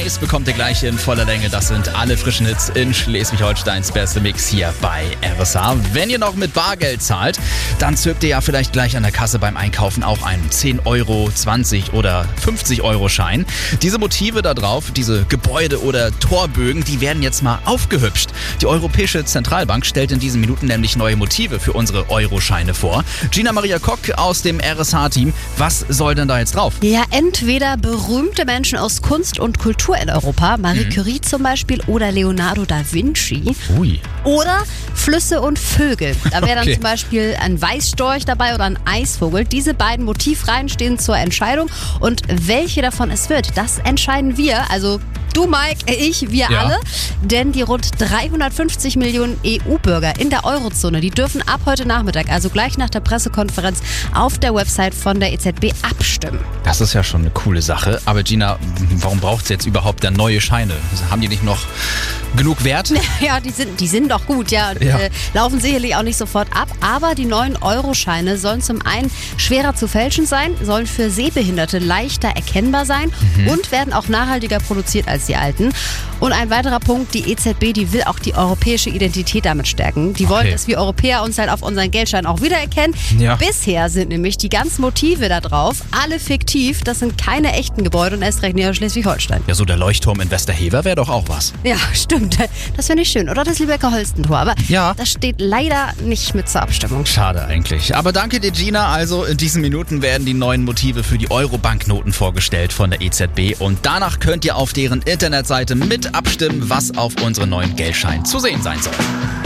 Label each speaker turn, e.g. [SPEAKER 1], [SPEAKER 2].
[SPEAKER 1] Haze bekommt ihr gleich in voller Länge. Das sind alle frischen Hits in Schleswig-Holsteins beste Mix hier bei RSA. Wenn ihr noch mit Bargeld zahlt, dann zückt ihr ja vielleicht gleich an der Kasse beim Einkaufen auch einen 10 Euro, 20 oder 50 Euro Schein. Diese Motive da drauf, diese Gebäude oder Torbögen, die werden jetzt mal aufgehübscht. Die Europäische Zentralbank stellt in diesen Minuten nämlich neue Motive für unsere Euroscheine vor. Gina Maria Kock aus dem RSH-Team, was soll denn da jetzt drauf?
[SPEAKER 2] Ja, entweder berühmte Menschen aus Kunst und Kultur in Europa, Marie Curie zum Beispiel oder Leonardo da Vinci.
[SPEAKER 1] Ui.
[SPEAKER 2] Oder Flüsse und Vögel. Da wäre dann
[SPEAKER 1] Okay.
[SPEAKER 2] zum Beispiel ein Weißstorch dabei oder ein Eisvogel. Diese beiden Motivreihen stehen zur Entscheidung. Und welche davon es wird, das entscheiden wir. Also du, Mike, ich, wir
[SPEAKER 1] Ja.
[SPEAKER 2] alle. Denn die rund 350 Millionen EU-Bürger in der Eurozone, die dürfen ab heute Nachmittag, also gleich nach der Pressekonferenz, auf der Website von der EZB abstimmen.
[SPEAKER 1] Das ist ja schon eine coole Sache. Aber Gina, warum braucht es jetzt überhaupt dann neue Scheine? Haben die nicht noch genug Wert?
[SPEAKER 2] Ja, die sind doch gut, ja. Und,
[SPEAKER 1] Ja.
[SPEAKER 2] laufen sicherlich auch nicht sofort ab. Aber die neuen Euro-Scheine sollen zum einen schwerer zu fälschen sein, sollen für Sehbehinderte leichter erkennbar sein und werden auch nachhaltiger produziert als die alten. Und ein weiterer Punkt, die EZB, die will auch die europäische Identität damit stärken. Die wollen,
[SPEAKER 1] Okay.
[SPEAKER 2] dass wir Europäer uns halt auf unseren Geldscheinen auch wiedererkennen.
[SPEAKER 1] Ja.
[SPEAKER 2] Bisher sind nämlich die ganzen Motive da drauf alle fiktiv. Das sind keine echten Gebäude und erst recht nicht aus Schleswig-Holstein.
[SPEAKER 1] Ja, so der Leuchtturm in Westerhever wäre doch auch was.
[SPEAKER 2] Ja, stimmt. Das finde ich schön. Oder das Lübecker Holstentor. Aber
[SPEAKER 1] Ja.
[SPEAKER 2] das steht leider nicht mit zur Abstimmung.
[SPEAKER 1] Schade eigentlich. Aber danke dir, Gina. Also in diesen Minuten werden die neuen Motive für die Euro-Banknoten vorgestellt von der EZB. Und danach könnt ihr auf deren Internetseite mit abstimmen, was auf unseren neuen Geldschein zu sehen sein soll.